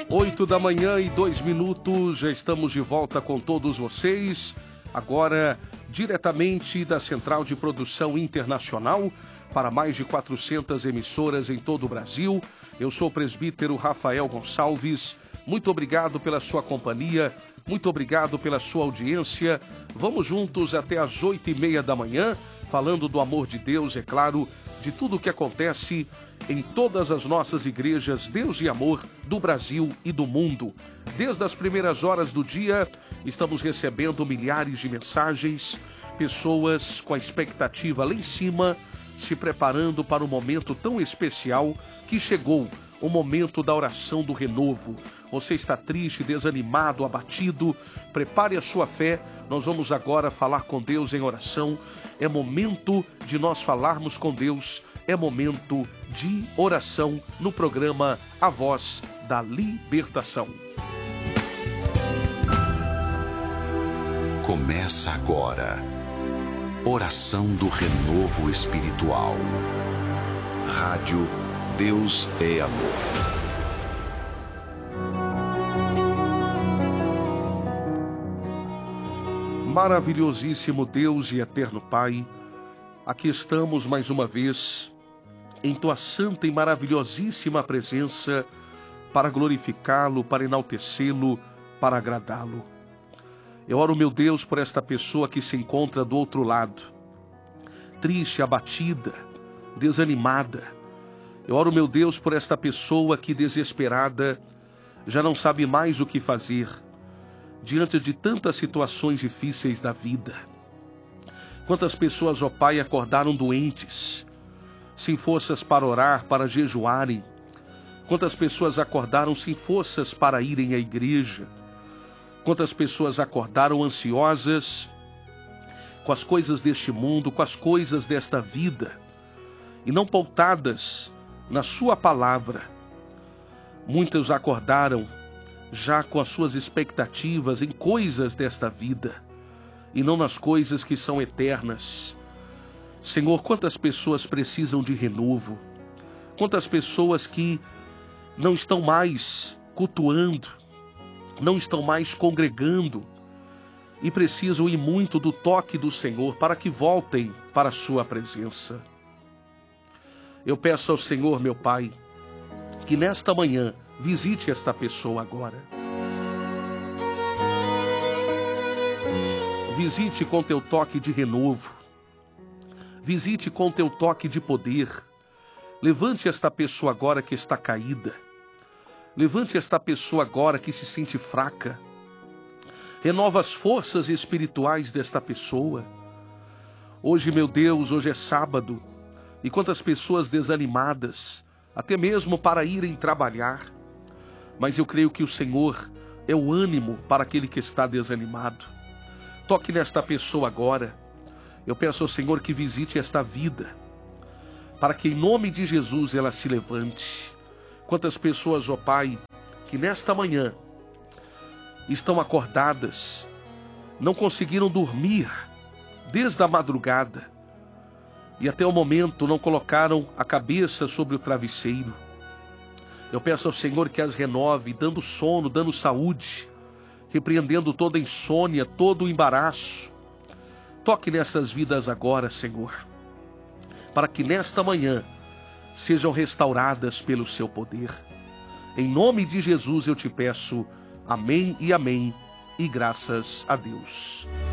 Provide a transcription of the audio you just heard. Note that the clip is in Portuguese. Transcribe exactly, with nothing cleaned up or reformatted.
Oito da manhã e dois minutos, já estamos de volta com todos vocês, agora diretamente da Central de Produção Internacional, para mais de quatrocentas emissoras em todo o Brasil. Eu sou o presbítero Rafael Gonçalves, muito obrigado pela sua companhia, muito obrigado pela sua audiência. Vamos juntos até às oito e meia da manhã, falando do amor de Deus, é claro, de tudo o que acontece em todas as nossas igrejas, Deus e Amor do Brasil e do mundo. Desde as primeiras horas do dia, estamos recebendo milhares de mensagens, pessoas com a expectativa lá em cima, se preparando para um momento tão especial que chegou, o momento da oração do renovo. Você está triste, desanimado, abatido, prepare a sua fé, nós vamos agora falar com Deus em oração. É momento de nós falarmos com Deus, é momento de oração no programa A Voz da Libertação. Começa agora, Oração do Renovo Espiritual. Rádio Deus é Amor. Maravilhosíssimo Deus e eterno Pai, aqui estamos mais uma vez em Tua santa e maravilhosíssima presença para glorificá-lo, para enaltecê-lo, para agradá-lo. Eu oro, meu Deus, por esta pessoa que se encontra do outro lado, triste, abatida, desanimada. Eu oro, meu Deus, por esta pessoa que, desesperada, já não sabe mais o que fazer diante de tantas situações difíceis da vida. Quantas pessoas, ó Pai, acordaram doentes, sem forças para orar, para jejuarem. Quantas pessoas acordaram sem forças para irem à igreja. Quantas pessoas acordaram ansiosas com as coisas deste mundo, com as coisas desta vida, e não pautadas na sua palavra. Muitos acordaram já com as suas expectativas em coisas desta vida, e não nas coisas que são eternas. Senhor, quantas pessoas precisam de renovo, quantas pessoas que não estão mais cultuando, não estão mais congregando, e precisam ir muito do toque do Senhor para que voltem para a sua presença. Eu peço ao Senhor, meu Pai, que nesta manhã visite esta pessoa agora. Visite com teu toque de renovo. Visite com teu toque de poder. Levante esta pessoa agora que está caída. Levante esta pessoa agora que se sente fraca. Renova as forças espirituais desta pessoa. Hoje, meu Deus, hoje é sábado. E quantas pessoas desanimadas, até mesmo para irem trabalhar. Mas eu creio que o Senhor é o ânimo para aquele que está desanimado. Toque nesta pessoa agora. Eu peço ao Senhor que visite esta vida, para que em nome de Jesus ela se levante. Quantas pessoas, ó Pai, que nesta manhã estão acordadas, não conseguiram dormir desde a madrugada, e até o momento não colocaram a cabeça sobre o travesseiro. Eu peço ao Senhor que as renove, dando sono, dando saúde, repreendendo toda insônia, todo o embaraço. Toque nessas vidas agora, Senhor, para que nesta manhã sejam restauradas pelo seu poder. Em nome de Jesus eu te peço, amém e amém, e graças a Deus.